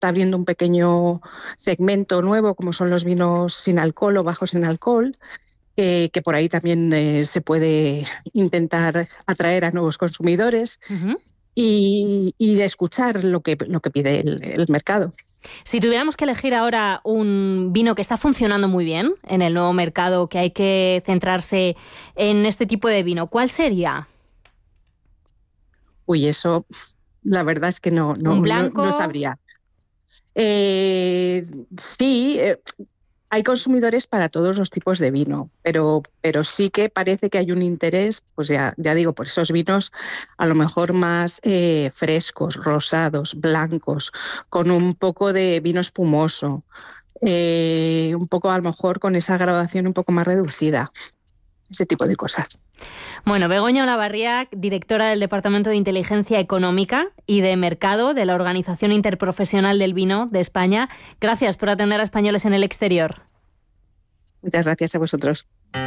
está abriendo un pequeño segmento nuevo, como son los vinos sin alcohol o bajos en alcohol, que por ahí también se puede intentar atraer a nuevos consumidores y escuchar lo que pide el mercado. Si tuviéramos que elegir ahora un vino que está funcionando muy bien en el nuevo mercado, que hay que centrarse en este tipo de vino, ¿cuál sería? Uy, eso la verdad es que ¿Un blanco? no sabría. Sí, hay consumidores para todos los tipos de vino, pero sí que parece que hay un interés, pues ya digo, por esos vinos a lo mejor más frescos, rosados, blancos, con un poco de vino espumoso, un poco a lo mejor con esa graduación un poco más reducida, ese tipo de cosas. Bueno, Begoña Olavarría, directora del Departamento de Inteligencia Económica y de Mercado de la Organización Interprofesional del Vino de España. Gracias por atender a españoles en el exterior. Muchas gracias a vosotros.